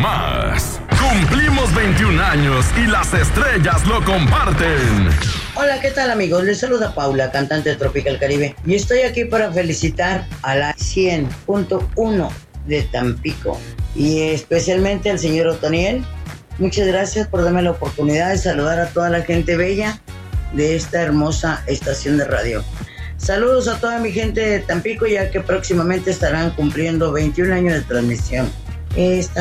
más. Cumplimos 21 años y las estrellas lo comparten. Hola, ¿qué tal, amigos? Les saluda Paula, cantante de Tropical Caribe, y estoy aquí para felicitar a la 100.1 de Tampico y especialmente al señor Otoniel. Muchas gracias por darme la oportunidad de saludar a toda la gente bella de esta hermosa estación de radio. Saludos a toda mi gente de Tampico, ya que próximamente estarán cumpliendo 21 años de transmisión.